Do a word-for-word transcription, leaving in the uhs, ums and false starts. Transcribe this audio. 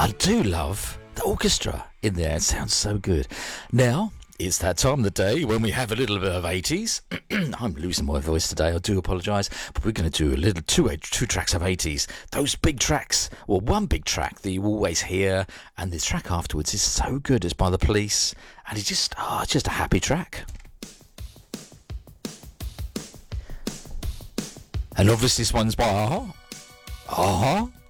I do love the orchestra in there. It sounds so good. Now, it's that time of the day when we have a little bit of eighties. I'm losing my voice today, I do apologise, but we're going to do a little two, two tracks of eighties. Those big tracks, well, one big track that you always hear, and the track afterwards is so good. It's by The Police, and it's just, oh, it's just a happy track. And obviously this one's by a-ha. a-ha.